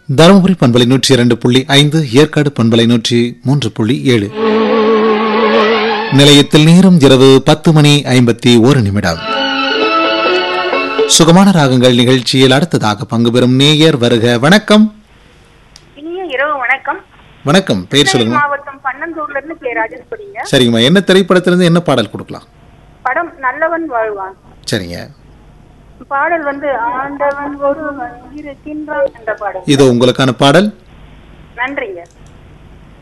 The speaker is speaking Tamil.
தருமபுரி பண்பலை 102.5, ஏற்காடு பண்பலை 103.7. நிலையத்தில் நேரம் இரவு 10:51. சுகமான ராகங்கள் நிகழ்ச்சியில் அடுத்ததாக பங்கு பெறும் நேயர் வருக. வணக்கம். இனிய இரவு வணக்கம். வணக்கம். பெயர் சொல்லுங்க. மாவட்டம் பன்னந்தூர்ல இருந்து கே ராஜேஸ்வரிங்க. சரிங்கம்மா, என்ன திரைப்படத்திலிருந்து என்ன பாடல் கொடுக்கலாம்? படம் நல்லவன் வாழ்வான். சரிங்க. பாடல் ஆண்டவன் ஒருவன் இருக்கின்றான் என்ற பாடல். இதோ உங்களுக்கான பாடல். நன்றிங்க.